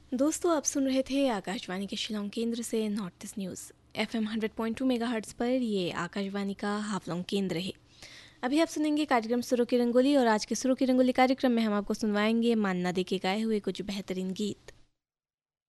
दोस्तों, आप सुन रहे थे आकाशवाणी के शिलोंग केंद्र से north east news FM 100.2 megahertz पर। ये आकाशवाणी का हाफलोंग केंद्र है। अभी आप सुनेंगे कार्यक्रम सुरों की रंगोली, और आज के सुरों की रंगोली कार्यक्रम में हम आपको सुनवाएंगे मान्ना दे के गाए हुए कुछ बेहतरीन गीत।